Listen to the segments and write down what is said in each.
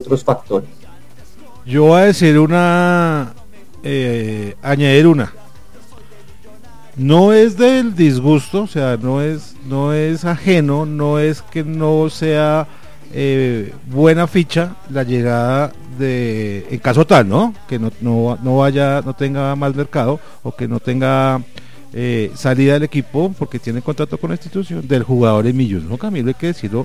otros factores. Yo voy a decir añadir una. No es del disgusto, o sea, no es ajeno, no es que no sea buena ficha la llegada de, en caso tal, ¿no? Que no tenga mal mercado o que no tenga salida del equipo porque tiene contrato con la institución del jugador Emillos, ¿no, Camilo? Hay que decirlo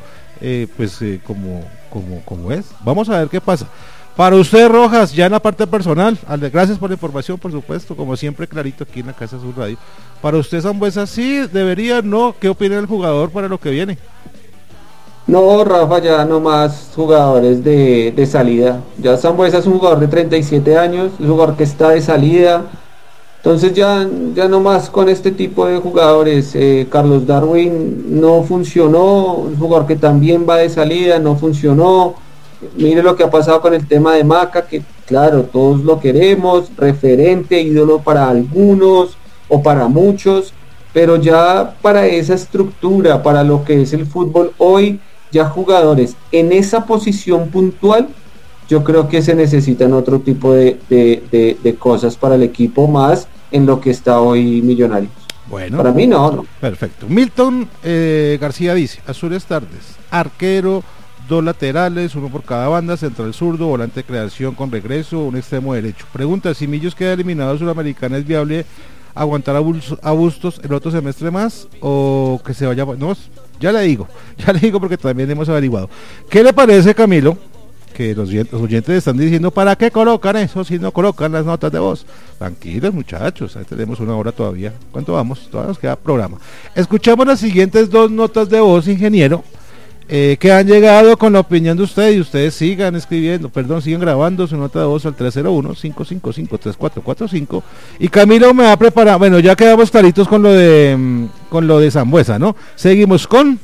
como es. Vamos a ver qué pasa. Para usted, Rojas, ya en la parte personal, gracias por la información, por supuesto, como siempre clarito aquí en la Casa Azul Radio. Para usted, Sambuesa, sí, debería, no, ¿qué opina el jugador para lo que viene? No, Rafa, ya no más jugadores de salida. Ya Sambuesa es un jugador de 37 años, un jugador que está de salida. Entonces ya no más con este tipo de jugadores. Carlos Darwin no funcionó, un jugador que también va de salida, no funcionó. Mire lo que ha pasado con el tema de Maca, que claro, todos lo queremos, referente, ídolo para algunos o para muchos, pero ya para esa estructura, para lo que es el fútbol hoy, ya jugadores en esa posición puntual, yo creo que se necesitan otro tipo de cosas para el equipo, más en lo que está hoy Millonarios. Bueno, para mí no. Perfecto. Milton García dice: Azules Tardes, arquero, 2 laterales, 1 por cada banda, central zurdo, volante de creación con regreso, un extremo derecho. Pregunta: si Millos queda eliminado de Sudamericana, ¿es viable aguantar a Bustos el otro semestre más o que se vaya? No, ya le digo porque también hemos averiguado. ¿Qué le parece, Camilo? Que los oyentes están diciendo: ¿para qué colocan eso si no colocan las notas de voz? Tranquilos, muchachos, ahí tenemos 1 hora todavía. ¿Cuánto vamos? Todavía nos queda programa. Escuchamos las siguientes 2 notas de voz, ingeniero, que han llegado con la opinión de ustedes, y ustedes sigan grabando su nota de voz al 301-555-3445, y Camilo me va a preparar. Bueno, ya quedamos claritos con lo de Sambuesa, ¿no? Seguimos con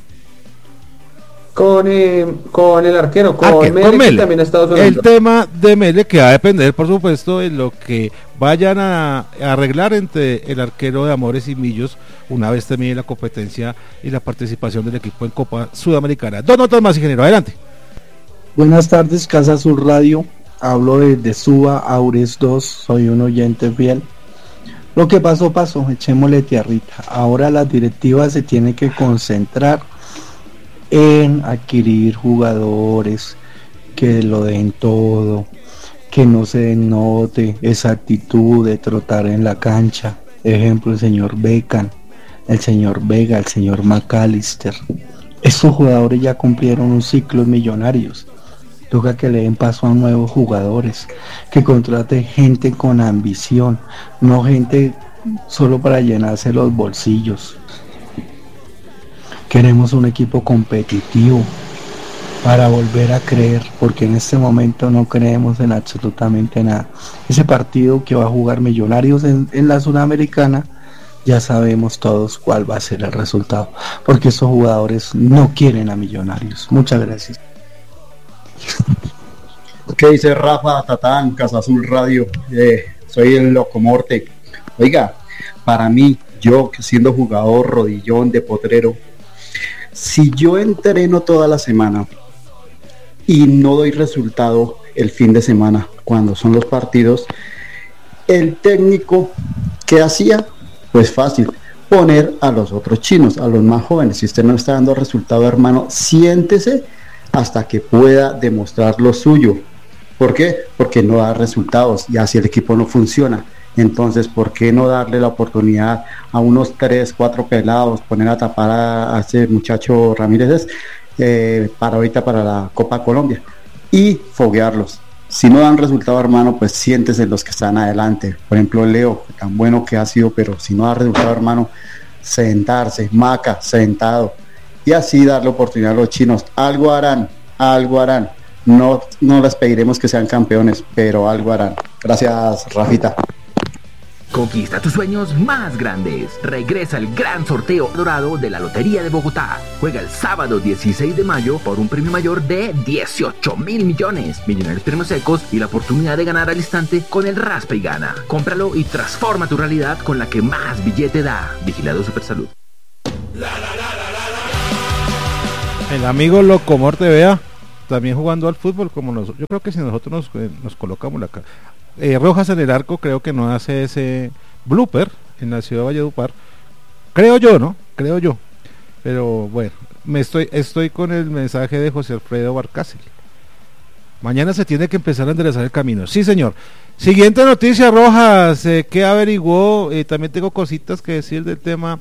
el arquero, con Mele, que también ha estado sonando. El tema de Mele, que va a depender, por supuesto, de lo que vayan a arreglar entre el arquero de Amores y Millos una vez termine la competencia y la participación del equipo en Copa Sudamericana. 2 notas más, ingeniero, adelante. Buenas tardes, Casa Azul Radio. Hablo desde Suba, Aures 2, soy un oyente fiel. Lo que pasó, echémosle tierrita. Ahora la directiva se tiene que concentrar en adquirir jugadores que lo den todo, que no se denote esa actitud de trotar en la cancha. Ejemplo, el señor Beckham, el señor Vega, el señor McAllister. Estos jugadores ya cumplieron un ciclo en Millonarios. Toca que le den paso a nuevos jugadores, que contrate gente con ambición, no gente solo para llenarse los bolsillos. Queremos un equipo competitivo para volver a creer, porque en este momento no creemos en absolutamente nada. Ese partido que va a jugar Millonarios en la Sudamericana, ya sabemos todos cuál va a ser el resultado, porque esos jugadores no quieren a Millonarios. Muchas gracias. ¿Qué dice Rafa Tatán, Casa Azul Radio? Soy el Locomorte. Oiga, para mí, yo siendo jugador rodillón de potrero, si yo entreno toda la semana y no doy resultado el fin de semana cuando son los partidos, el técnico, ¿qué hacía? Pues fácil, poner a los otros chinos, a los más jóvenes. Si usted no está dando resultado, hermano, siéntese hasta que pueda demostrar lo suyo. ¿Por qué? Porque no da resultados y así el equipo no funciona. Entonces, ¿por qué no darle la oportunidad a unos 3, 4 pelados, poner a tapar a ese muchacho Ramírez para ahorita, para la Copa Colombia, y foguearlos? Si no dan resultado, hermano, pues siéntese los que están adelante. Por ejemplo, Leo, tan bueno que ha sido, pero si no da resultado, hermano, sentarse. Maca, sentado, y así darle oportunidad a los chinos. Algo harán. No les pediremos que sean campeones, pero algo harán. Gracias, Rafita. Conquista tus sueños más grandes. Regresa el gran sorteo dorado de la Lotería de Bogotá. Juega el sábado 16 de mayo por un premio mayor de 18.000 millones. Millonarios premios secos y la oportunidad de ganar al instante con el Raspa y Gana. Cómpralo y transforma tu realidad con la que más billete da. Vigilado Supersalud. El amigo Locomorte, vea, también jugando al fútbol como nosotros. Yo creo que si nosotros nos colocamos la cara. Rojas en el arco creo que no hace ese blooper en la ciudad de Valledupar. Creo yo, ¿no? Creo yo. Pero bueno, estoy con el mensaje de José Alfredo Barcácil. Mañana se tiene que empezar a enderezar el camino. Sí, señor. Siguiente noticia, Rojas. ¿Qué averiguó? También tengo cositas que decir del tema,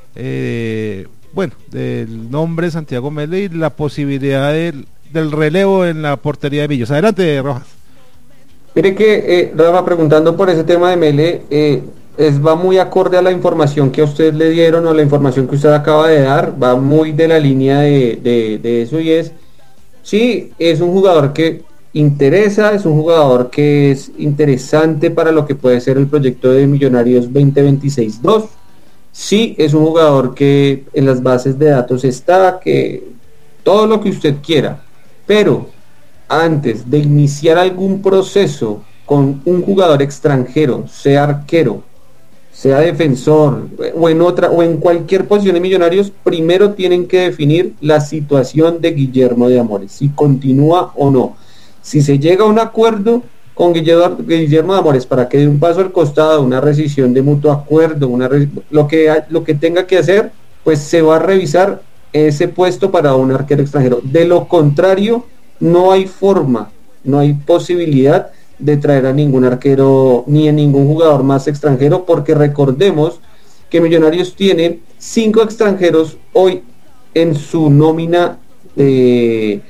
del nombre Santiago Mele y la posibilidad del relevo en la portería de Millos. Adelante, Rojas. Mire que Rafa, preguntando por ese tema de Mele, va muy acorde a la información que a usted le dieron o la información que usted acaba de dar, va muy de la línea de eso, y es, sí, es un jugador que interesa, es un jugador que es interesante para lo que puede ser el proyecto de Millonarios 2026-2, sí, es un jugador que en las bases de datos está, que todo lo que usted quiera, pero antes de iniciar algún proceso con un jugador extranjero, sea arquero, sea defensor o en cualquier posición de Millonarios, primero tienen que definir la situación de Guillermo de Amores, si continúa o no. Si se llega a un acuerdo con Guillermo de Amores para que dé un paso al costado, una rescisión de mutuo acuerdo, lo que tenga que hacer, pues se va a revisar ese puesto para un arquero extranjero. De lo contrario, no hay forma, no hay posibilidad de traer a ningún arquero ni a ningún jugador más extranjero, porque recordemos que Millonarios tiene 5 extranjeros hoy en su nómina de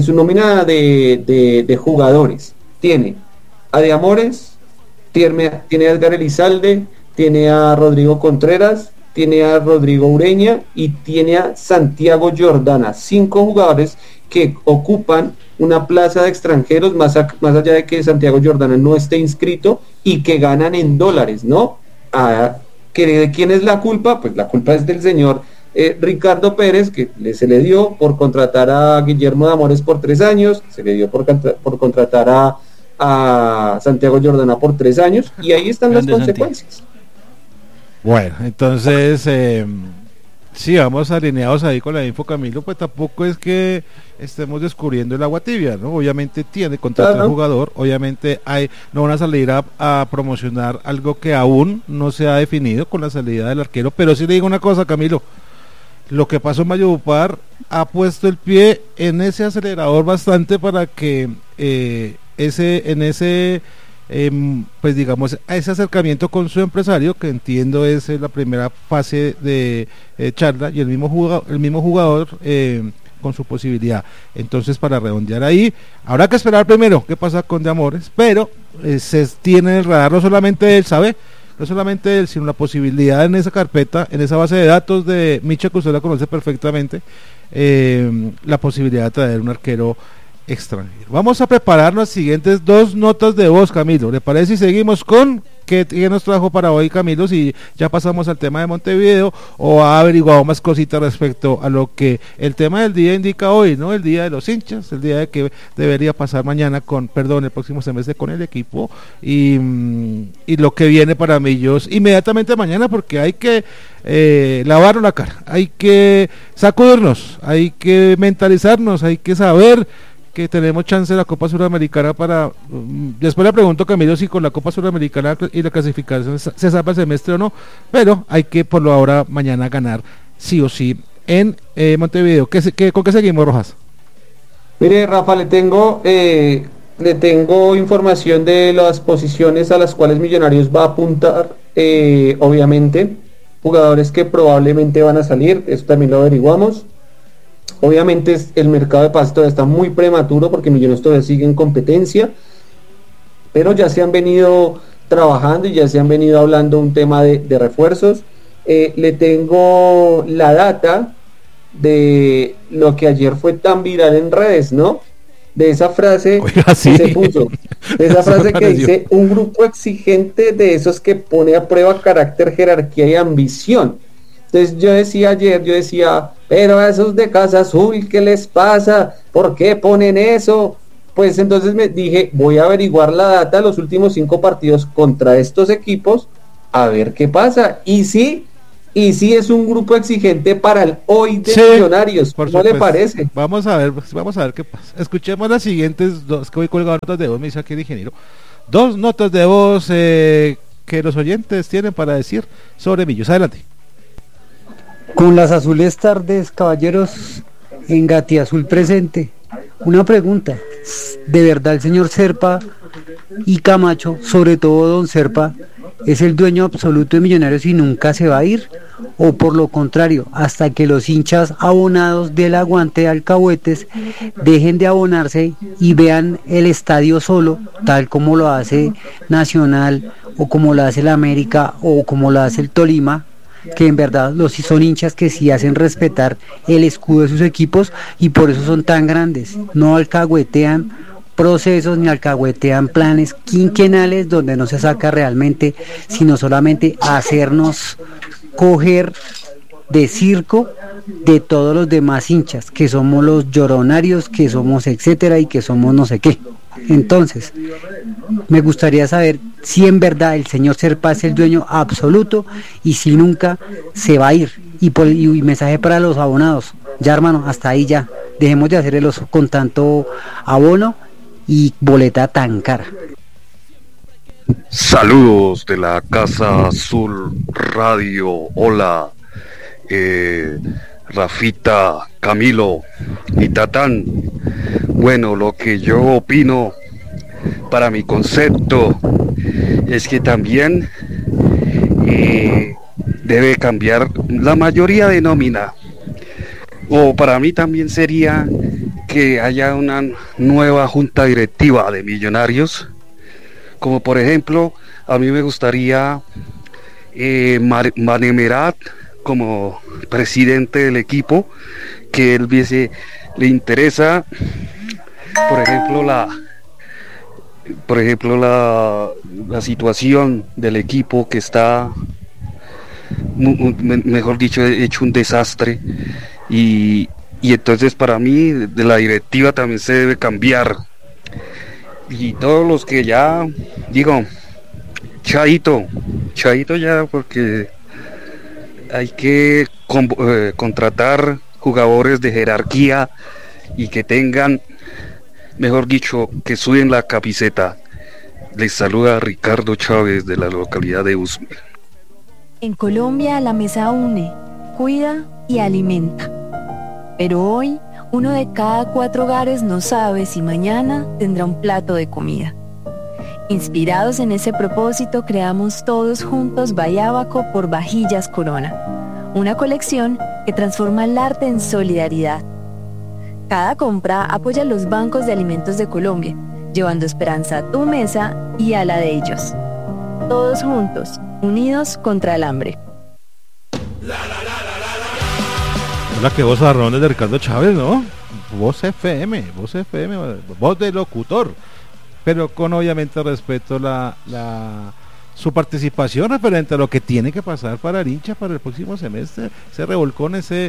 jugadores. Tiene a De Amores, tiene a Edgar Elizalde, tiene a Rodrigo Contreras, tiene a Rodrigo Ureña y tiene a Santiago Jordana. 5 jugadores que ocupan una plaza de extranjeros, más allá de que Santiago Jordana no esté inscrito, y que ganan en dólares, ¿no? ¿De quién es la culpa? Pues la culpa es del señor Ricardo Pérez, que se le dio por contratar a Guillermo de Amores por 3 años, se le dio por contratar a Santiago Jordana por 3 años, y ahí están las consecuencias. Bueno, entonces, sí, vamos alineados ahí con la info, Camilo, pues tampoco es que estemos descubriendo el agua tibia, ¿no? Obviamente tiene contrato el jugador, obviamente no van a salir a promocionar algo que aún no se ha definido con la salida del arquero, pero sí le digo una cosa, Camilo, lo que pasó en Valledupar ha puesto el pie en ese acelerador bastante para que pues digamos, a ese acercamiento con su empresario, que entiendo es la primera fase de charla, y el mismo jugador con su posibilidad. Entonces, para redondear ahí, habrá que esperar primero qué pasa con De Amores, pero se tiene en el radar no solamente él, ¿sabe? No solamente él, sino la posibilidad en esa carpeta, en esa base de datos de Micha, que usted la conoce perfectamente, la posibilidad de traer un arquero extranjero. Vamos a preparar las siguientes 2 notas de voz, Camilo. ¿Le parece si seguimos con qué nos trajo para hoy, Camilo? Si ya pasamos al tema de Montevideo o ha averiguado más cositas respecto a lo que el tema del día indica hoy, ¿no? El día de los hinchas, el día de que debería pasar mañana el próximo semestre con el equipo y lo que viene para Millos inmediatamente mañana, porque hay que lavarnos la cara, hay que sacudirnos, hay que mentalizarnos, hay que saber que tenemos chance de la Copa Suramericana después le pregunto, Camilo, si con la Copa Suramericana y la clasificación se salva el semestre o no, pero hay que por lo ahora mañana ganar sí o sí en Montevideo. ¿Con qué seguimos, Rojas? Mire, Rafa, le tengo información de las posiciones a las cuales Millonarios va a apuntar, obviamente, jugadores que probablemente van a salir, eso también lo averiguamos. Obviamente el mercado de pases todavía está muy prematuro porque Millonarios todavía sigue en competencia, pero ya se han venido trabajando y ya se han venido hablando un tema de refuerzos. Le tengo la data de lo que ayer fue tan viral en redes, ¿no? De esa frase que se puso, de esa frase que dice: un grupo exigente de esos que pone a prueba carácter, jerarquía y ambición. Entonces yo decía, pero a esos de Casa Azul, ¿qué les pasa? ¿Por qué ponen eso? Pues entonces me dije, voy a averiguar la data de los últimos 5 partidos contra estos equipos, a ver qué pasa. Y sí, y sí es un grupo exigente para el hoy de Sí, Millonarios. por ¿Cómo le supuesto. parece? Vamos a ver qué pasa. Escuchemos las siguientes dos, que voy colgado notas de voz, me dice aquí el ingeniero. Dos notas de voz que los oyentes tienen para decir sobre Millos. Adelante. Con las azules tardes, caballeros, en Gatiazul presente. Una pregunta, ¿de verdad el señor Serpa y Camacho, sobre todo don Serpa, es el dueño absoluto de Millonarios y nunca se va a ir? ¿O por lo contrario, hasta que los hinchas abonados del aguante de Alcahuetes dejen de abonarse y vean el estadio solo, tal como lo hace Nacional, o como lo hace el América, o como lo hace el Tolima, que en verdad los son hinchas que sí hacen respetar el escudo de sus equipos y por eso son tan grandes? No alcahuetean procesos ni alcahuetean planes quinquenales donde no se saca realmente, sino solamente hacernos coger de circo de todos los demás hinchas, que somos los lloronarios, que somos etcétera y que somos no sé qué. Entonces, me gustaría saber si en verdad el señor Serpa es el dueño absoluto y si nunca se va a ir. Y mensaje para los abonados, ya hermano, hasta ahí ya, dejemos de hacer el oso con tanto abono y boleta tan cara. Saludos de la Casa Azul Radio. Hola, Rafita, Camilo y Tatán. Bueno, lo que yo opino, para mi concepto, es que también debe cambiar la mayoría de nómina. O para mí también sería que haya una nueva junta directiva de Millonarios. Como por ejemplo, a mí me gustaría Manemerat como presidente del equipo, que él le interesa, por ejemplo la situación del equipo que está, mejor dicho, hecho un desastre, y entonces para mí de la directiva también se debe cambiar. Y todos los que ya, digo, chaito ya, porque hay que contratar jugadores de jerarquía y que tengan, mejor dicho, que suben la camiseta. Les saluda Ricardo Chávez de la localidad de Usme. En Colombia la mesa une, cuida y alimenta. Pero hoy, 1 de cada 4 hogares no sabe si mañana tendrá un plato de comida. Inspirados en ese propósito, creamos todos juntos Bayábaco por Vajillas Corona, una colección que transforma el arte en solidaridad. Cada compra apoya a los bancos de alimentos de Colombia, llevando esperanza a tu mesa y a la de ellos. Todos juntos, unidos contra el hambre. Hola, que voz arrón de Ricardo Chávez, ¿no? Voz FM, voz de locutor, pero con obviamente respeto su participación referente a lo que tiene que pasar para el hincha para el próximo semestre, ese revolcón, ese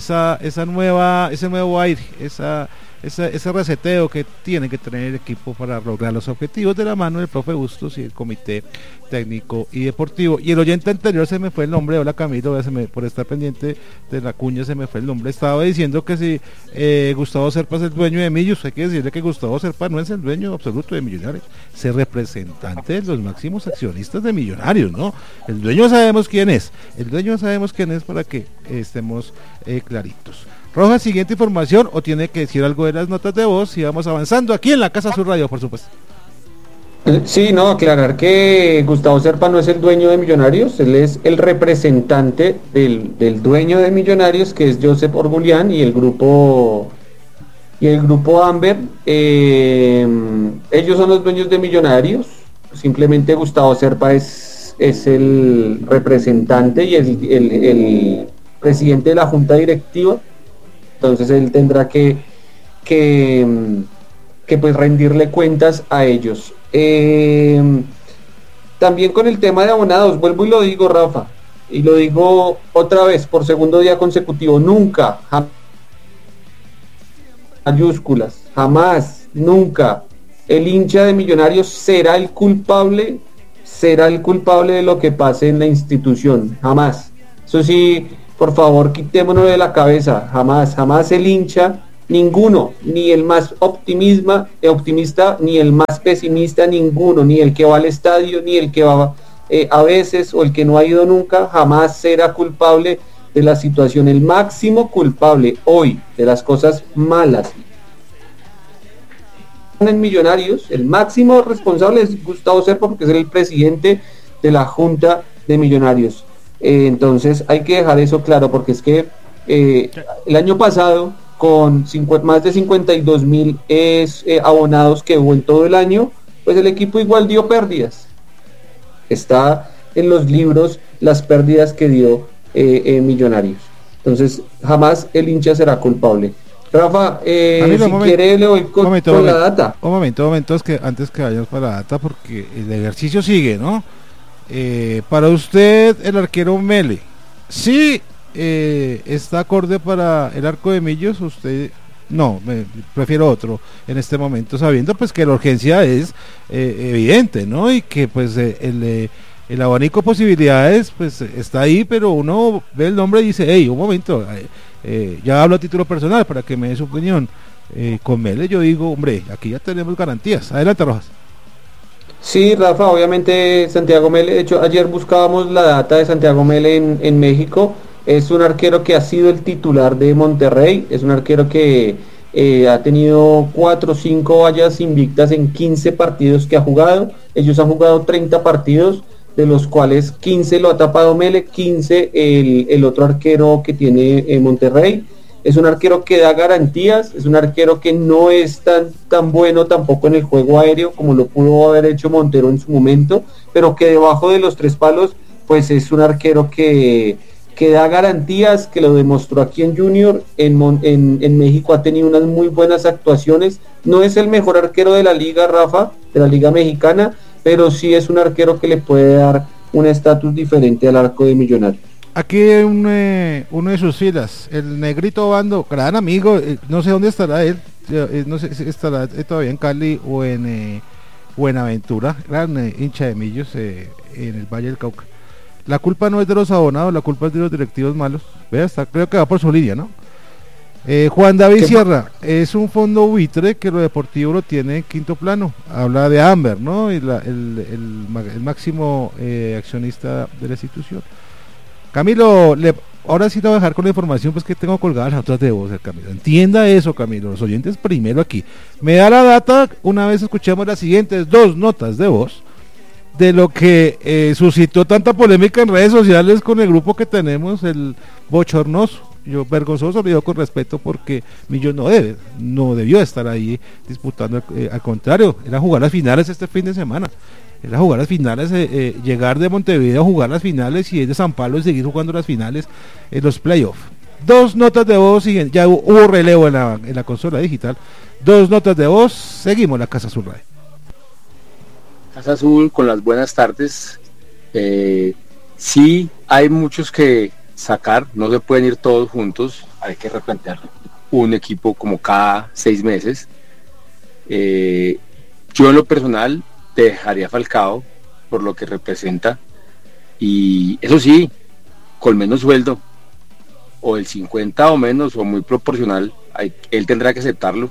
nuevo aire, ese reseteo que tiene que tener el equipo para lograr los objetivos de la mano del profe Bustos y el comité técnico y deportivo. Y el oyente anterior se me fue el nombre, hola Camilo, por estar pendiente de la cuña se me fue el nombre, estaba diciendo que si Gustavo Serpa es el dueño de Millos, hay que decirle que Gustavo Serpa no es el dueño absoluto de Millonarios, es el representante de los máximos accionistas de Millonarios, ¿no? El dueño sabemos quién es para que estemos claritos. Rojas, siguiente información, o tiene que decir algo de las notas de voz y vamos avanzando aquí en la Casa Azul Radio, por supuesto. Sí, no, aclarar que Gustavo Serpa no es el dueño de Millonarios, él es el representante del dueño de Millonarios, que es Joseph Orgulian y el grupo Amber. Ellos son los dueños de Millonarios, simplemente Gustavo Serpa es el representante y el presidente de la junta directiva. Entonces él tendrá que pues rendirle cuentas a ellos. También con el tema de abonados, vuelvo y lo digo, Rafa, y lo digo otra vez por segundo día consecutivo, nunca, mayúsculas, jamás, nunca, el hincha de Millonarios será el culpable de lo que pase en la institución, jamás. Eso sí, por favor, quitémonos de la cabeza. Jamás el hincha, ninguno, ni el más optimista, ni el más pesimista, ninguno, ni el que va al estadio, ni el que va a veces, o el que no ha ido nunca, jamás será culpable de la situación. El máximo culpable hoy de las cosas malas en Millonarios, el máximo responsable es Gustavo Serpa, porque es el presidente de la Junta de Millonarios. Entonces hay que dejar eso claro, porque es que el año pasado, con más de 52.000 abonados que hubo en todo el año, pues el equipo igual dio pérdidas. Está en los libros las pérdidas que dio Millonarios. Entonces jamás el hincha será culpable. Rafa, si quiere le voy con la data. Un momento, es que antes que vayamos para la data, porque el ejercicio sigue, ¿no? Para usted, el arquero Mele, ¿sí está acorde para el arco de Millos? Usted, no, prefiero otro en este momento, sabiendo pues que la urgencia es evidente, ¿no? Y que pues el abanico de posibilidades pues está ahí, pero uno ve el nombre y dice, hey, un momento, ya hablo a título personal para que me dé su opinión. Con Mele yo digo, hombre, aquí ya tenemos garantías. Adelante, Rojas. Sí, Rafa, obviamente Santiago Mele, de hecho ayer buscábamos la data de Santiago Mele en México. Es un arquero que ha sido el titular de Monterrey, es un arquero que ha tenido 4 o 5 vallas invictas en 15 partidos que ha jugado. Ellos han jugado 30 partidos, de los cuales 15 lo ha tapado Mele, 15 el otro arquero que tiene Monterrey. Es un arquero que da garantías, es un arquero que no es tan bueno tampoco en el juego aéreo como lo pudo haber hecho Montero en su momento, pero que debajo de los 3 palos pues es un arquero que da garantías, que lo demostró aquí en Junior, en México ha tenido unas muy buenas actuaciones. No es el mejor arquero de la liga, Rafa, de la liga mexicana, pero sí es un arquero que le puede dar un estatus diferente al arco de Millonarios. Aquí uno de sus filas, el Negrito Bando, gran amigo, no sé dónde estará él, no sé si estará todavía en Cali o en Buenaventura, gran hincha de Millos en el Valle del Cauca. La culpa no es de los abonados, la culpa es de los directivos malos. Vea, creo que va por su línea, ¿no? Juan David Sierra, es un fondo buitre que lo deportivo lo tiene en quinto plano. Habla de Amber, ¿no? Y el máximo accionista de la institución. Camilo, ahora sí te voy a dejar con la información pues que tengo colgadas las otras de voz, Camilo. Entienda eso, Camilo, los oyentes primero aquí. Me da la data una vez escuchamos las siguientes 2 notas de voz de lo que suscitó tanta polémica en redes sociales con el grupo que tenemos, el bochornoso. Yo vergonzoso, lo digo con respeto, porque Millos no debió estar ahí disputando, al contrario, era jugar las finales este fin de semana. Era jugar las finales, llegar de Montevideo a jugar las finales y es de San Pablo y seguir jugando las finales en los playoffs. 2 notas de voz, ya hubo relevo en la consola digital. 2 notas de voz, seguimos la Casa Azul Radio. Casa Azul, con las buenas tardes. Sí, hay muchos que sacar, no se pueden ir todos juntos, hay que replantear un equipo como cada 6 meses. Yo en lo personal dejaría a Falcao por lo que representa, y eso sí, con menos sueldo, o el 50 o menos, o muy proporcional, él tendrá que aceptarlo.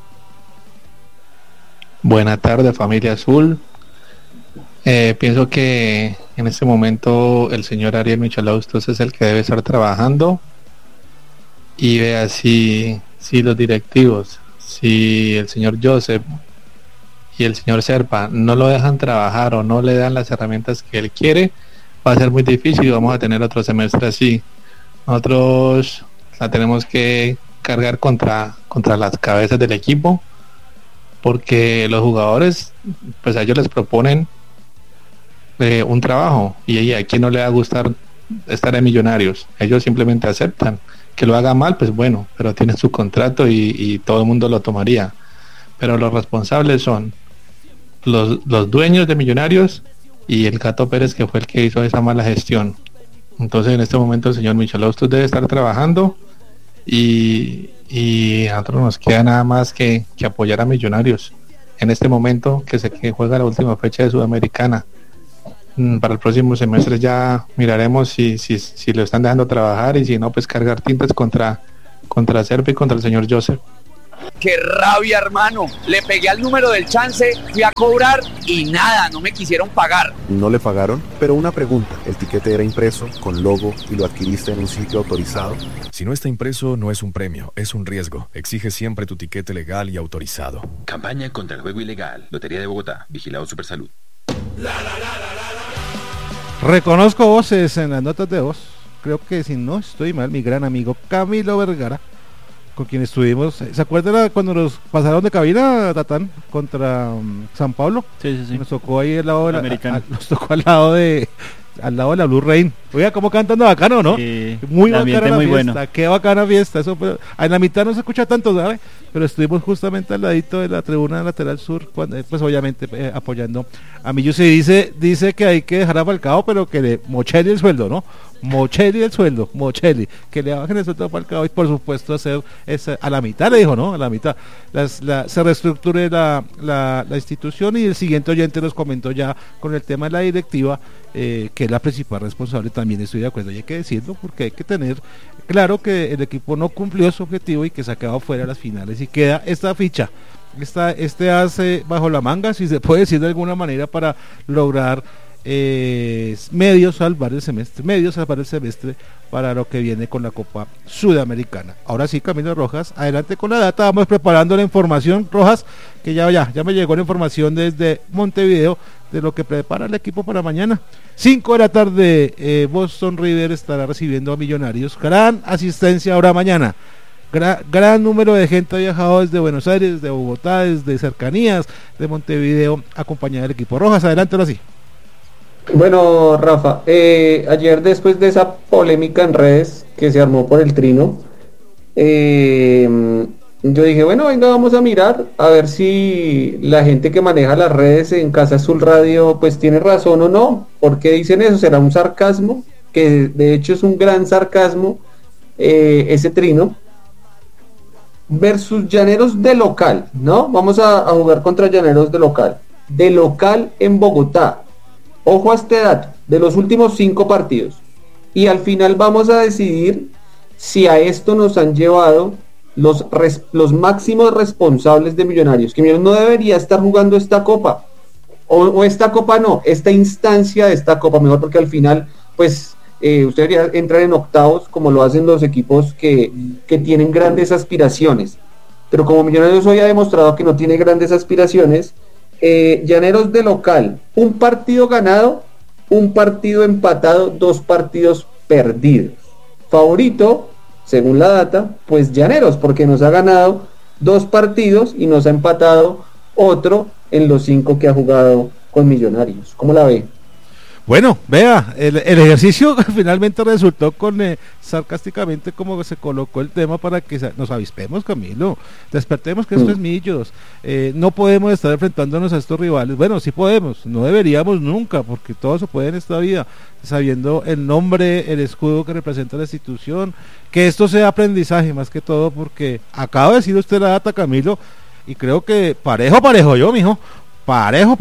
Buena tarde, familia Azul. Pienso que en este momento el señor Ariel Michelaustos es el que debe estar trabajando, y vea si los directivos, si el señor Joseph y el señor Serpa no lo dejan trabajar o no le dan las herramientas que él quiere, va a ser muy difícil y vamos a tener otro semestre así. Nosotros la tenemos que cargar contra las cabezas del equipo, porque los jugadores pues a ellos les proponen un trabajo, y a quien no le va a gustar estar en Millonarios. Ellos simplemente aceptan que lo haga mal, pues bueno, pero tienen su contrato y todo el mundo lo tomaría. Pero los responsables son los dueños de Millonarios y el Gato Pérez, que fue el que hizo esa mala gestión. Entonces en este momento el señor Michelaustos debe estar trabajando, y a nosotros nos queda nada más que apoyar a Millonarios en este momento que juega la última fecha de Sudamericana. Para el próximo semestre ya miraremos si lo están dejando trabajar, y si no, pues cargar tintas contra Serpa y contra el señor Joseph. ¡Qué rabia, hermano! Le pegué al número del chance, fui a cobrar y nada, no me quisieron pagar. No le pagaron, pero una pregunta, ¿el tiquete era impreso, con logo, y lo adquiriste en un sitio autorizado? Si no está impreso, no es un premio, es un riesgo. Exige siempre tu tiquete legal y autorizado. Campaña contra el juego ilegal. Lotería de Bogotá. Vigilado Supersalud. Reconozco voces en las notas de voz. Creo que, si no estoy mal, mi gran amigo Camilo Vergara, con quien estuvimos. ¿Se acuerdan cuando nos pasaron de cabina, Tatán, contra San Pablo? Sí. Nos tocó ahí al lado de Americano. nos tocó al lado de la Blue Rain. Oiga, cómo cantan de bacano, ¿no? Muy bacana la muy fiesta, bueno. qué bacana fiesta. Eso, en la mitad no se escucha tanto, ¿sabe? Pero estuvimos justamente al ladito de la tribuna lateral sur, pues obviamente apoyando a Millos. Y dice que hay que dejar a Falcao, pero que le mocheli el sueldo, ¿no? Mocheli, que le bajen el sueldo a Falcao, y por supuesto hacer a la mitad, le dijo, ¿no? A la mitad se reestructure la institución. Y el siguiente oyente nos comentó ya con el tema de la directiva, que es la principal responsable. También estoy de acuerdo, y hay que decirlo, porque hay que tener claro que el equipo no cumplió su objetivo y que se ha quedado fuera de las finales, y queda esta ficha, este hace bajo la manga, si se puede decir de alguna manera, para lograr medio salvar el semestre para lo que viene con la Copa Sudamericana. Ahora sí, Camilo Rojas, adelante con la data. Vamos preparando la información, Rojas, que ya me llegó la información desde Montevideo de lo que prepara el equipo para mañana. 5 de la tarde, Boston River estará recibiendo a Millonarios. Gran asistencia ahora mañana. Gran número de gente ha viajado desde Buenos Aires, desde Bogotá, desde cercanías de Montevideo, acompañada del equipo. Rojas, adelante ahora sí. Bueno, Rafa, ayer, después de esa polémica en redes que se armó por el trino, yo dije, bueno, venga, vamos a mirar a ver si la gente que maneja las redes en Casa Azul Radio pues tiene razón o no. ¿Por qué dicen eso? ¿Será un sarcasmo? Que de hecho es un gran sarcasmo, ese trino. Versus Llaneros de local, ¿no? Vamos a jugar contra Llaneros de local en Bogotá. Ojo a este dato, de los últimos 5 partidos. Y al final vamos a decidir si a esto nos han llevado los máximos responsables de Millonarios, que Millonarios no debería estar jugando esta copa, o esta copa no, esta instancia de esta copa, mejor, porque al final pues usted debería entrar en octavos como lo hacen los equipos que tienen grandes aspiraciones, pero como Millonarios hoy ha demostrado que no tiene grandes aspiraciones. Llaneros de local, un partido ganado, un partido empatado, 2 partidos perdidos. Favorito, según la data, pues Llaneros, porque nos ha ganado 2 partidos y nos ha empatado otro en los 5 que ha jugado con Millonarios. ¿Cómo la ve? Bueno, vea, el ejercicio finalmente resultó con sarcásticamente como se colocó el tema para que nos avispemos, Camilo, despertemos que esto es Millos, no podemos estar enfrentándonos a estos rivales. Bueno, sí podemos, no deberíamos nunca, porque todo se puede en esta vida, sabiendo el nombre, el escudo que representa la institución, que esto sea aprendizaje más que todo, porque acaba de decir usted la data, Camilo, y creo que parejo yo, mijo, parejo.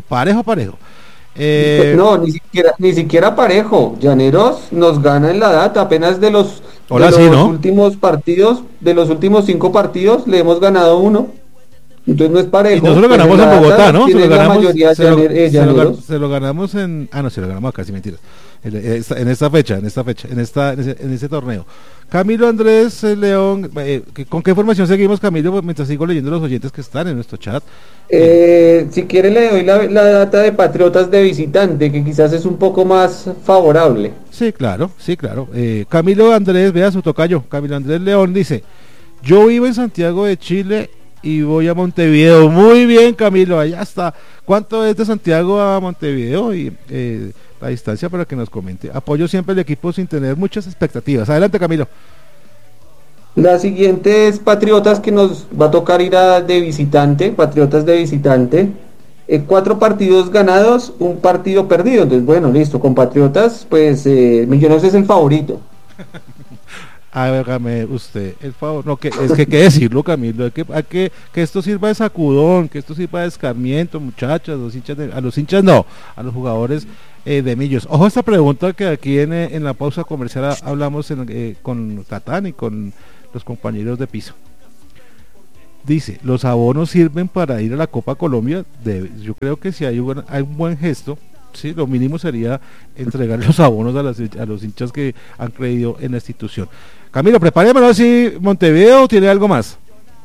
No, ni siquiera parejo. Llaneros nos gana en la data, apenas de los últimos partidos, de los últimos 5 partidos le hemos ganado 1. Entonces no es parejo. Y nosotros lo ganamos en Bogotá, ¿no? Se lo ganamos en... Ah, no, se lo ganamos acá, sí, mentiras. En ese torneo. Camilo Andrés León, ¿con qué información seguimos, Camilo? Mientras sigo leyendo los oyentes que están en nuestro chat. Si quiere le doy la data de Patriotas de visitante, que quizás es un poco más favorable. Sí, claro. Camilo Andrés, vea su tocayo. Camilo Andrés León dice: yo vivo en Santiago de Chile y voy a Montevideo. Muy bien, Camilo, allá está. ¿Cuánto es de Santiago a Montevideo? Y la distancia, para que nos comente. Apoyo siempre al equipo sin tener muchas expectativas. Adelante, Camilo. La siguiente es Patriotas, que nos va a tocar ir de visitante. Patriotas de visitante. 4 partidos ganados, 1 partido perdido. Entonces, bueno, listo. Con Patriotas, pues Millonarios es el favorito. Hágame usted el favor, no, que es que hay que decirlo, Camilo, que esto sirva de sacudón, que esto sirva de escarmiento, muchachos, a los hinchas no, a los jugadores de Millos. Ojo a esta pregunta que aquí en la pausa comercial hablamos con Tatán y con los compañeros de piso. Dice, los abonos sirven para ir a la Copa Colombia. Yo creo que si hay un buen gesto, sí, lo mínimo sería entregar los abonos a los hinchas que han creído en la institución. Camilo, prepáramelo así, Montevideo, ¿tiene algo más?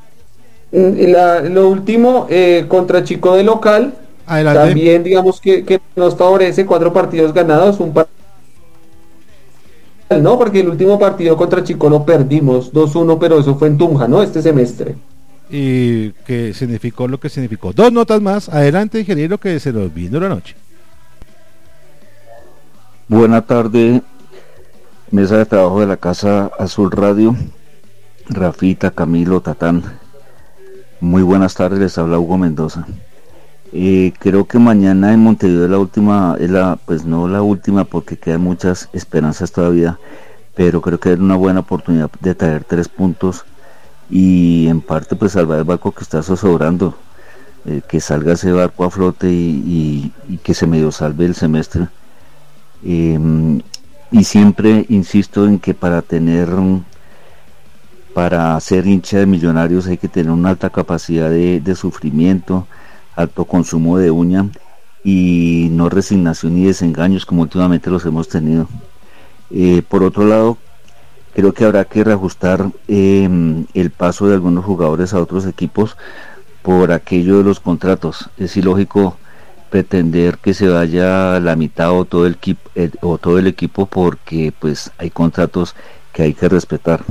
Lo último, contra Chico de local, adelante. También digamos que nos favorece 4 partidos ganados, no, porque el último partido contra Chico lo perdimos 2-1, pero eso fue en Tunja, ¿no? Este semestre. Y que significó lo que significó. 2 notas más, adelante, ingeniero, que se nos vino la noche. Buena tarde, mesa de trabajo de la Casa Azul Radio, Rafita, Camilo, Tatán. Muy buenas tardes, les habla Hugo Mendoza. Creo que mañana en Montevideo es la última, pues no la última porque quedan muchas esperanzas todavía, pero creo que es una buena oportunidad de traer 3 puntos y en parte pues salvar el barco que está zozobrando, que salga ese barco a flote y que se medio salve el semestre. Y siempre insisto en que para ser hincha de Millonarios hay que tener una alta capacidad de sufrimiento, alto consumo de uña y no resignación ni desengaños como últimamente los hemos tenido. Por otro lado, creo que habrá que reajustar el paso de algunos jugadores a otros equipos por aquello de los contratos. Es ilógico pretender que se vaya la mitad o todo el equipo porque pues hay contratos que hay que respetar,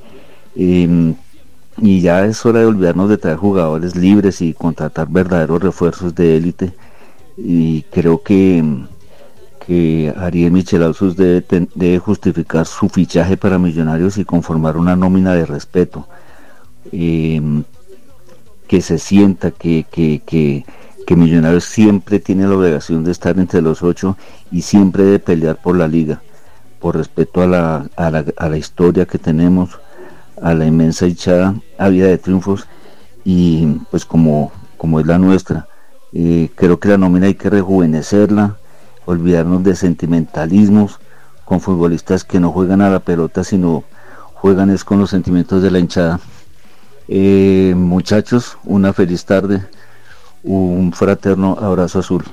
y ya es hora de olvidarnos de traer jugadores libres y contratar verdaderos refuerzos de élite, y creo que Ariel Michelausus debe justificar su fichaje para Millonarios y conformar una nómina de respeto, que se sienta que Millonarios siempre tiene la obligación de estar entre los 8 y siempre de pelear por la liga, por respeto a la historia que tenemos, a la inmensa hinchada ávida de triunfos y pues como es la nuestra. Creo que la nómina hay que rejuvenecerla, olvidarnos de sentimentalismos con futbolistas que no juegan a la pelota sino juegan es con los sentimientos de la hinchada. Muchachos, una feliz tarde. Un fraterno abrazo azul.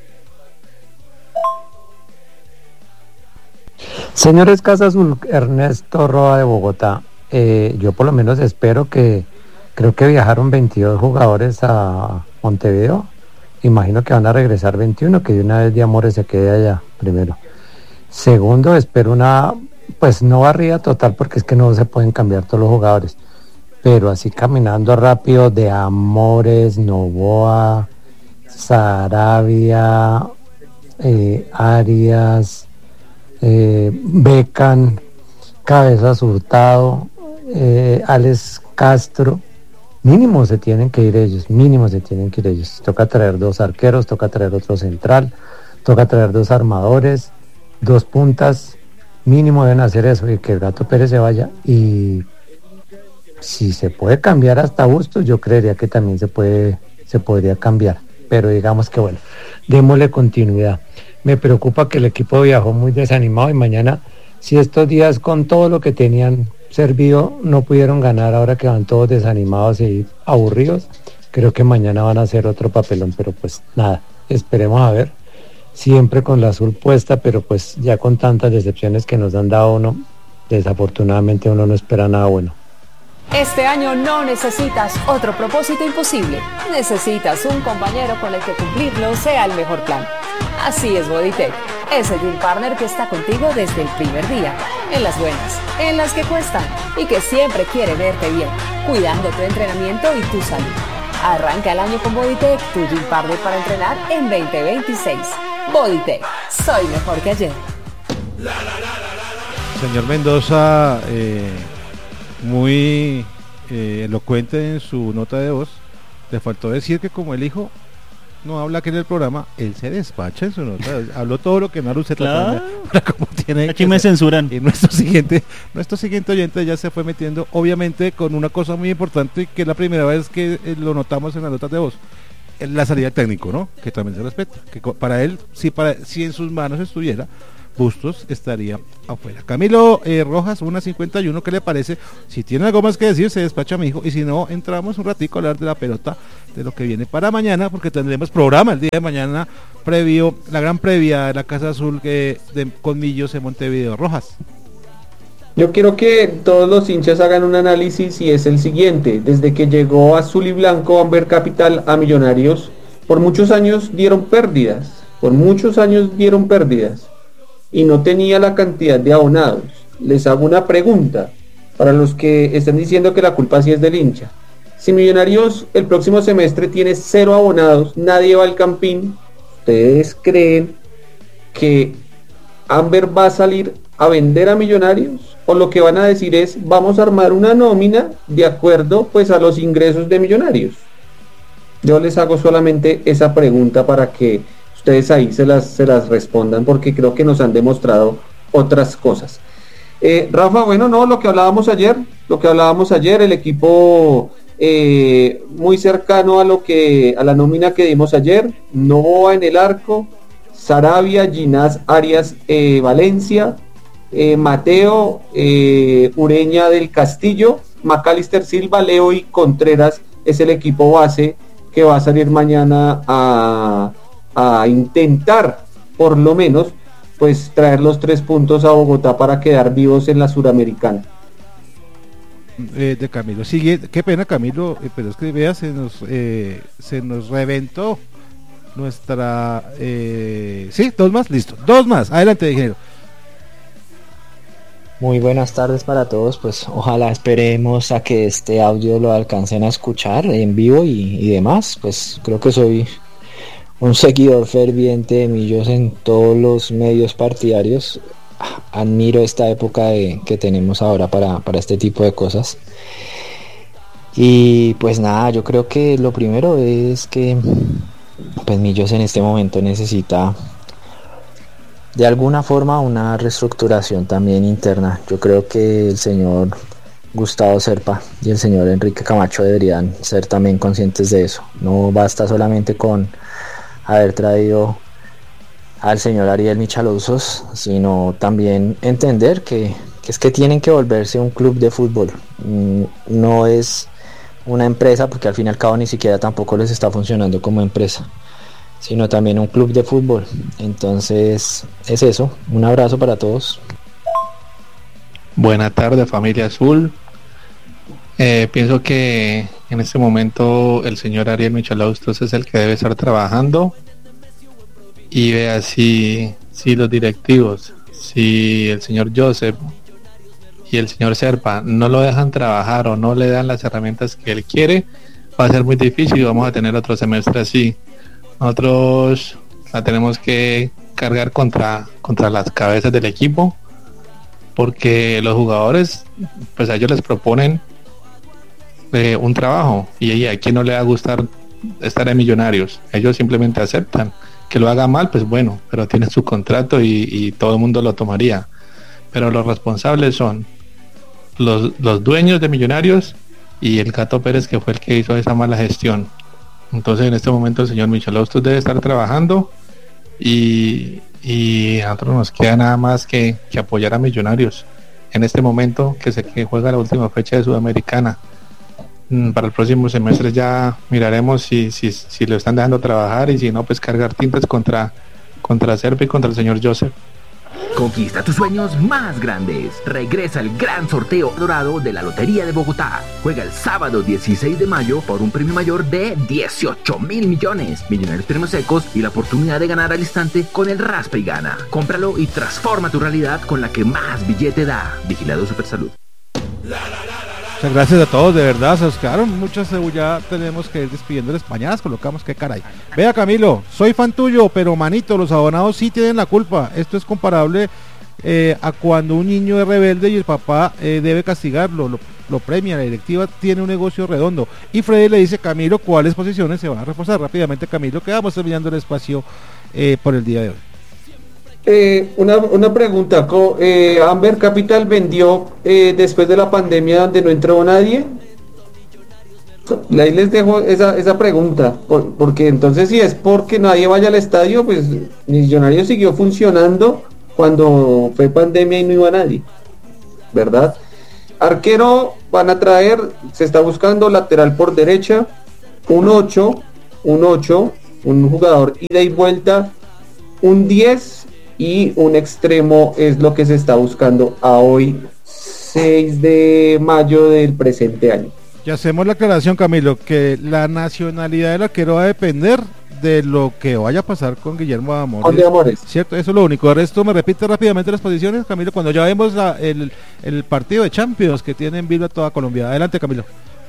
Señores Casa Azul, Ernesto Roa de Bogotá. Yo por lo menos espero creo que viajaron 22 jugadores a Montevideo. Imagino que van a regresar 21, que de una vez de Amores se quede allá, primero. Segundo, espero pues no barrida total, porque es que no se pueden cambiar todos los jugadores. Pero así caminando rápido de Amores, Novoa, Sarabia, Arias, Becan, Cabezas Hurtado, Alex Castro. Mínimo se tienen que ir ellos. Toca traer 2 arqueros, toca traer otro central, toca traer 2 armadores, 2 puntas. Mínimo deben hacer eso y que el Gato Pérez se vaya. Y si se puede cambiar hasta Bustos, yo creería que también se podría cambiar, pero digamos que bueno, démosle continuidad. Me preocupa que el equipo viajó muy desanimado y mañana, si estos días con todo lo que tenían servido no pudieron ganar, ahora que van todos desanimados y aburridos, creo que mañana van a hacer otro papelón, pero pues nada, esperemos a ver, siempre con la azul puesta, pero pues ya con tantas decepciones que nos han dado desafortunadamente uno no espera nada bueno. Este año no necesitas otro propósito imposible. Necesitas un compañero con el que cumplirlo sea el mejor plan. Así es Bodytech, ese Gym Partner que está contigo desde el primer día, en las buenas, en las que cuestan y que siempre quiere verte bien, cuidando tu entrenamiento y tu salud. Arranca el año con Bodytech, tu Gym Partner para entrenar en 2026. Bodytech, soy mejor que ayer. Señor Mendoza, muy elocuente en su nota de voz. Le faltó decir que como el hijo no habla aquí en el programa, él se despacha en su nota. Habló todo lo que Naru se trataba para como tiene aquí me censuran. Y nuestro siguiente oyente ya se fue metiendo, obviamente, con una cosa muy importante, que es la primera vez que lo notamos en las notas de voz, la salida del técnico, ¿no? Que también se respeta, que para él, si en sus manos estuviera, Bustos estaría afuera. Camilo Rojas, 1:51, ¿qué le parece? Si tiene algo más que decir, se despacha, mi hijo, y si no, entramos un ratico a hablar de la pelota, de lo que viene para mañana, porque tendremos programa el día de mañana, la gran previa de la Casa Azul con Millos en Montevideo. Rojas. Yo quiero que todos los hinchas hagan un análisis, y es el siguiente: desde que llegó Azul y Blanco Amber Capital a Millonarios, por muchos años dieron pérdidas, y no tenía la cantidad de abonados. Les hago una pregunta para los que están diciendo que la culpa sí es del hincha. Si Millonarios el próximo semestre tiene 0 abonados, nadie va al Campín, ¿ustedes creen que Amber va a salir a vender a Millonarios? ¿O lo que van a decir es, vamos a armar una nómina de acuerdo pues a los ingresos de Millonarios? Yo les hago solamente esa pregunta para que ustedes ahí se las respondan, porque creo que nos han demostrado otras cosas. Rafa, bueno, no, lo que hablábamos ayer, el equipo muy cercano a la nómina que dimos ayer: Novoa en el arco, Sarabia, Ginás, Arias, Valencia, Mateo, Ureña del Castillo, Macalister Silva, Leo y Contreras es el equipo base que va a salir mañana a intentar, por lo menos, pues traer los 3 puntos a Bogotá para quedar vivos en la Suramericana. De Camilo, sigue, qué pena, Camilo, pero es que vea, se nos reventó nuestra sí, 2 más, listo, 2 más, adelante, ingeniero. Muy buenas tardes para todos, pues ojalá esperemos a que este audio lo alcancen a escuchar en vivo y demás. Pues creo que soy un seguidor ferviente de Millos en todos los medios partidarios. Admiro esta época que tenemos ahora para este tipo de cosas. Y pues nada, yo creo que lo primero es que pues Millos en este momento necesita de alguna forma una reestructuración también interna. Yo creo que el señor Gustavo Serpa y el señor Enrique Camacho deberían ser también conscientes de eso. No basta solamente con haber traído al señor Ariel Michalosos, sino también entender que es que tienen que volverse un club de fútbol. No es una empresa, porque al fin y al cabo ni siquiera tampoco les está funcionando como empresa, sino también un club de fútbol. Entonces es eso, un abrazo para todos. Buena tarde, familia Azul. Pienso que en este momento el señor Ariel Michalaustos es el que debe estar trabajando, y vea si los directivos, si el señor Joseph y el señor Serpa no lo dejan trabajar o no le dan las herramientas que él quiere, va a ser muy difícil y vamos a tener otro semestre así. Nosotros la tenemos que cargar contra las cabezas del equipo, porque los jugadores, pues a ellos les proponen un trabajo, y a quien no le va a gustar estar en Millonarios. Ellos simplemente aceptan. Que lo haga mal, pues bueno, pero tienen su contrato y todo el mundo lo tomaría. Pero los responsables son los dueños de Millonarios y el Gato Pérez, que fue el que hizo esa mala gestión. Entonces en este momento el señor Michalaustos debe estar trabajando, y a nosotros nos queda nada más que apoyar a Millonarios en este momento que juega la última fecha de Sudamericana. Para el próximo semestre ya miraremos si lo están dejando trabajar, y si no, pues cargar tintas contra Serpa y contra el señor Joseph. Conquista tus sueños más grandes. Regresa el gran sorteo dorado de la Lotería de Bogotá. Juega el sábado 16 de mayo por un premio mayor de 18.000 millones, millonarios premios secos y la oportunidad de ganar al instante con el Raspa y Gana. Cómpralo y transforma tu realidad con la que más billete da. Vigilado Supersalud. Muchas gracias a todos, de verdad, se os quedaron muchas, ya tenemos que ir despidiéndoles, mañana las colocamos, qué caray. Vea, Camilo, soy fan tuyo, pero manito, los abonados sí tienen la culpa. Esto es comparable a cuando un niño es rebelde y el papá debe castigarlo, lo premia, la directiva tiene un negocio redondo. Y Freddy le dice, Camilo, ¿cuáles posiciones se van a reforzar? Rápidamente, Camilo, quedamos terminando el espacio por el día de hoy. Una pregunta, Amber Capital vendió después de la pandemia donde no entró nadie. Ahí les dejo esa pregunta, porque entonces si es porque nadie vaya al estadio, pues Millonarios siguió funcionando cuando fue pandemia y no iba nadie, ¿verdad? Arquero van a traer, se está buscando lateral por derecha, un 8, un jugador ida y vuelta, un 10 y un extremo es lo que se está buscando a hoy, 6 de mayo del presente año. Y hacemos la aclaración, Camilo, que la nacionalidad del arquero va a depender de lo que vaya a pasar con Guillermo Amores. ¿Cierto? Eso es lo único. El resto, me repite rápidamente las posiciones, Camilo, cuando ya vemos el partido de Champions que tiene en vivo toda Colombia. Adelante, Camilo.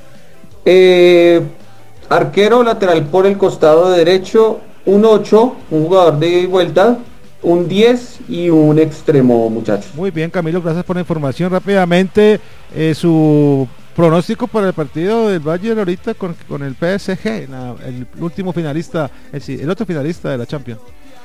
Arquero lateral por el costado derecho, un 8, un jugador de ida y vuelta, un 10 y un extremo, muchachos. Muy bien, Camilo, gracias por la información. Rápidamente, su pronóstico para el partido del Bayern ahorita con el PSG, el último finalista, el otro finalista de la Champions.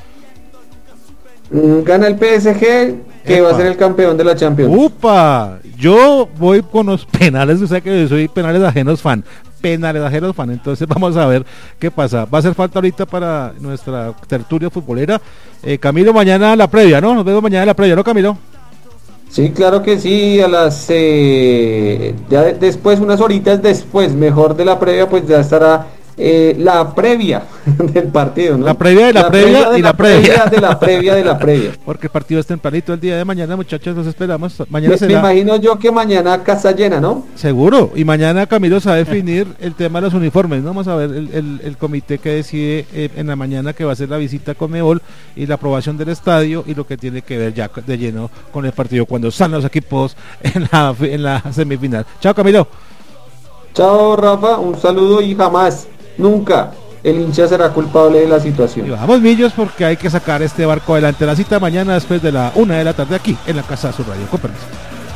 Gana el PSG, que va a ser el campeón de la Champions. ¡Upa! Yo voy con los penales, o sea que soy penales ajenos fan, entonces vamos a ver qué pasa. Va a hacer falta ahorita para nuestra tertulia futbolera. Camilo, mañana la previa, ¿no? Nos vemos mañana en la previa, ¿no, Camilo? Sí, claro que sí, a las ya después, unas horitas después, mejor de la previa, pues ya estará la previa del partido, ¿no? La previa de la previa y la previa de la previa de la previa. Porque el partido es tempranito el día de mañana, muchachos, los esperamos. Mañana me imagino yo que mañana casa llena, ¿no? Seguro, y mañana Camilo se va a definir el tema de los uniformes, ¿no? Vamos a ver el comité que decide en la mañana, que va a ser la visita con Conmebol y la aprobación del estadio y lo que tiene que ver ya de lleno con el partido cuando salen los equipos en la semifinal. Chao, Camilo. Chao, Rafa, un saludo y jamás, nunca el hincha será culpable de la situación. Y vamos, Millos, porque hay que sacar este barco adelante. La cita mañana después de la 1 de la tarde aquí en la Casa Azul Radio. Con permiso.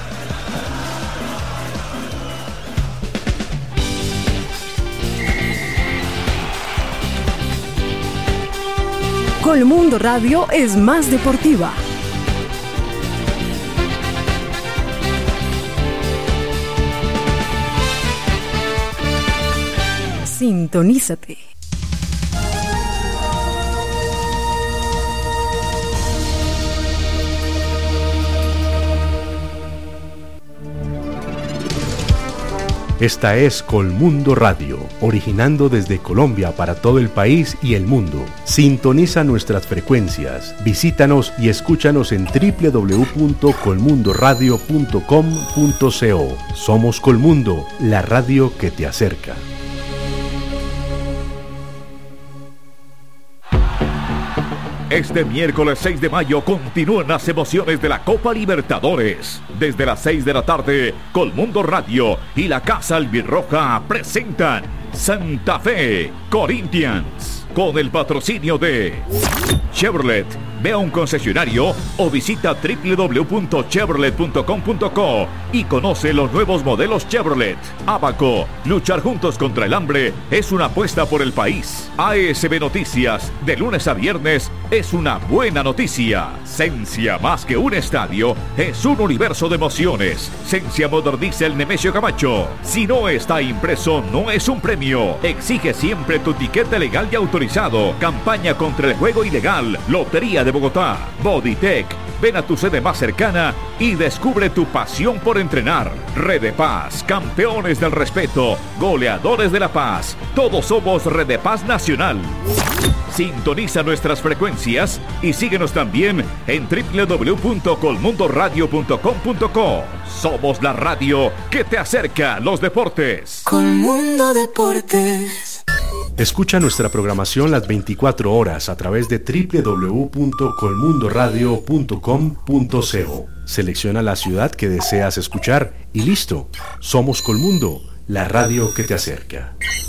Colmundo Radio es más deportiva. Sintonízate. Esta es Colmundo Radio, originando desde Colombia para todo el país y el mundo. Sintoniza nuestras frecuencias, visítanos y escúchanos en www.colmundoradio.com.co. Somos Colmundo, la radio que te acerca. Este miércoles 6 de mayo continúan las emociones de la Copa Libertadores. Desde las 6 de la tarde, Colmundo Radio y la Casa Albirroja presentan Santa Fe Corinthians, con el patrocinio de Chevrolet. Ve a un concesionario o visita www.chevrolet.com.co y conoce los nuevos modelos Chevrolet. Abaco, luchar juntos contra el hambre es una apuesta por el país. ASB Noticias, de lunes a viernes, es una buena noticia. Sencia, más que un estadio, es un universo de emociones. Sencia moderniza el Nemesio Camacho. Si no está impreso, no es un premio. Exige siempre tu tiquete legal y autorizado. Campaña contra el juego ilegal. Lotería de Bogotá. Bodytech. Ven a tu sede más cercana y descubre tu pasión por entrenar. Red de Paz, campeones del respeto, goleadores de la paz. Todos somos Red de Paz Nacional. Sintoniza nuestras frecuencias y síguenos también en www.colmundoradio.com.co. Somos la radio que te acerca a los deportes. Colmundo Deportes. Escucha nuestra programación las 24 horas a través de www.colmundoradio.com.co. Selecciona la ciudad que deseas escuchar y listo. Somos Colmundo, la radio que te acerca.